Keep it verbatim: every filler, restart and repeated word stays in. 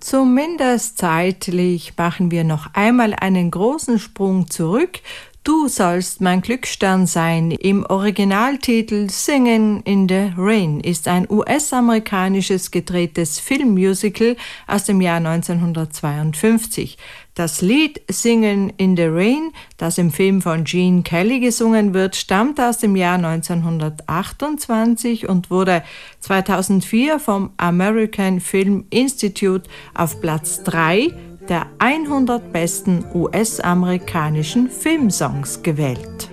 Zumindest zeitlich machen wir noch einmal einen großen Sprung zurück. Du sollst mein Glücksstern sein. Im Originaltitel Singin' in the Rain ist ein U S-amerikanisches gedrehtes Filmmusical aus dem Jahr neunzehnhundertzweiundfünfzig. Das Lied Singin' in the Rain, das im Film von Gene Kelly gesungen wird, stammt aus dem Jahr neunzehnhundertachtundzwanzig und wurde zweitausendvier vom American Film Institute auf Platz drei der hundert besten U S-amerikanischen Filmsongs gewählt.